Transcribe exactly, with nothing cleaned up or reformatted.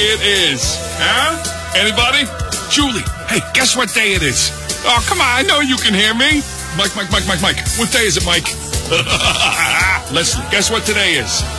it is? Huh? Anybody? Julie, hey, guess what day it is? Oh, come on, I know you can hear me. Mike, Mike, Mike, Mike, Mike. What day is it, Mike? Leslie, guess what today is?